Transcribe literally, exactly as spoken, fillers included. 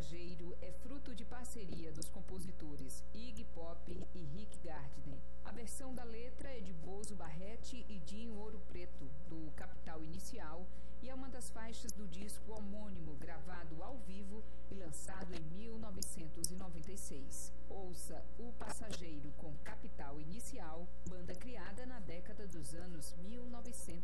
Passageiro é fruto de parceria dos compositores Iggy Pop e Rick Gardner. A versão da letra é de Bozo Barrete e Dinho Ouro Preto, do Capital Inicial, e é uma das faixas do disco homônimo gravado ao vivo e lançado em mil novecentos e noventa e seis. Ouça O Passageiro com Capital Inicial, banda criada na década dos anos mil novecentos